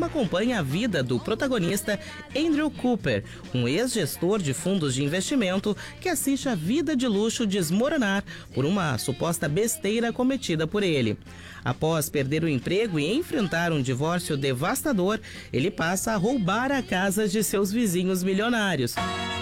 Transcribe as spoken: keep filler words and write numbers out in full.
programa acompanha a vida do protagonista Andrew Cooper, um ex-gestor de fundos de investimento que assiste a vida de luxo desmoronar por uma suposta besteira cometida por ele. Após perder o emprego e enfrentar um divórcio devastador, ele passa a roubar a casa de seus vizinhos milionários.